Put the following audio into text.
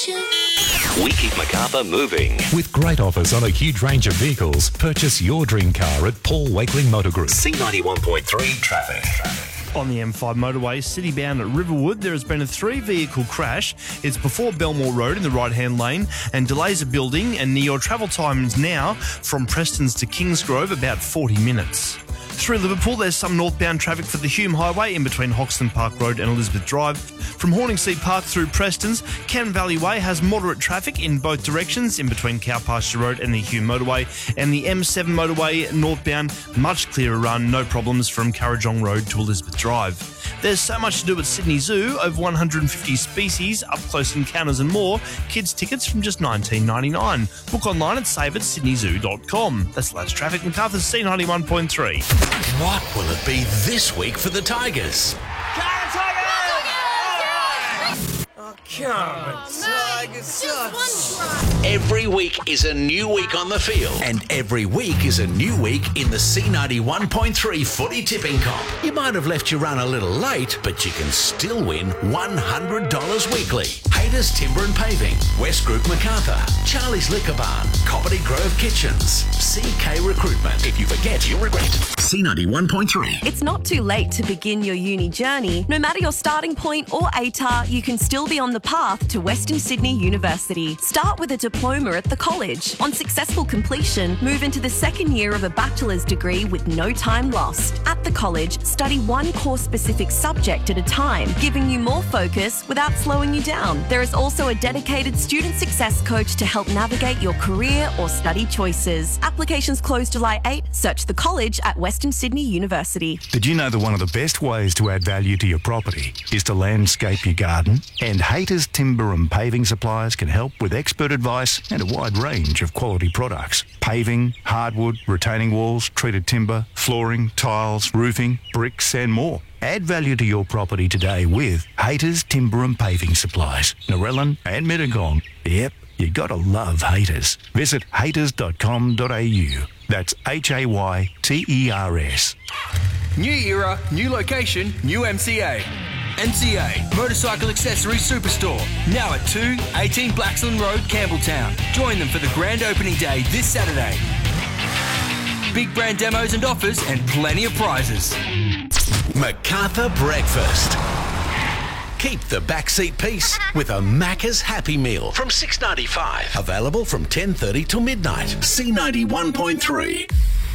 We keep Macarthur moving. With great offers on a huge range of vehicles, purchase your dream car at Paul Wakeling Motor Group. C91.3 traffic. On the M5 motorway, citybound at Riverwood, there has been a 3-vehicle crash. It's before Belmore Road in the right-hand lane, and delays are building, and your travel time is now from Prestons to Kingsgrove, about 40 minutes. Through Liverpool, there's some northbound traffic for the Hume Highway in between Hoxton Park Road and Elizabeth Drive. From Horningsea Park through Prestons, Cannon Valley Way has moderate traffic in both directions in between Cow Pasture Road and the Hume Motorway, and the M7 motorway northbound, much clearer run, no problems from Currajong Road to Elizabeth Drive. There's so much to do at Sydney Zoo, over 150 species, up-close encounters and more. Kids tickets from just $19.99. Book online at saveatsydneyzoo.com. That's the latest traffic. Macarthur's C91.3. What will it be this week for the Tigers? Every week is a new week on the field, and every week is a new week in the C91.3 footy tipping comp. You might have left your run a little late, but you can still win $100 weekly. Haters Timber and Paving, West Group Macarthur, Charlie's Liquor Barn, Comedy Grove Kitchens, CK Recruitment. If you forget, you'll regret. C91.3. It's not too late to begin your uni journey. No matter your starting point or ATAR, you can still be on the path to Western Sydney University. Start with a diploma at the college. On successful completion, move into the second year of a bachelor's degree with no time lost. At the college, study one course-specific subject at a time, giving you more focus without slowing you down. There is also a dedicated student success coach to help navigate your career or study choices. Applications close July 8. Search the college at Western Sydney University. Did you know that one of the best ways to add value to your property is to landscape your garden? And Haters Timber and Paving Suppliers can help with expert advice and a wide range of quality products. Paving, hardwood, retaining walls, treated timber, flooring, tiles, roofing, bricks and more. Add value to your property today with Haters Timber and Paving Supplies, Narellan and Mittagong. Yep, you gotta love Haters. Visit haters.com.au. That's HAYTERS. New era, new location, new MCA. MCA, Motorcycle Accessory Superstore. Now at 218 Blaxland Road, Campbelltown. Join them for the grand opening day this Saturday. Big brand demos and offers and plenty of prizes. Macarthur Breakfast. Keep the backseat peace with a Macca's Happy Meal from $6.95. Available from 10:30 till midnight. C91.3.